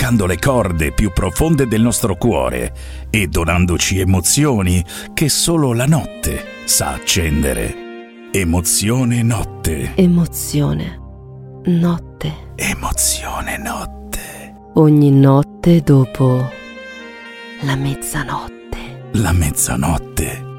toccando le corde più profonde del nostro cuore e donandoci emozioni che solo la notte sa accendere. Emozione notte. Emozione notte. Emozione notte. Ogni notte dopo la mezzanotte. La mezzanotte.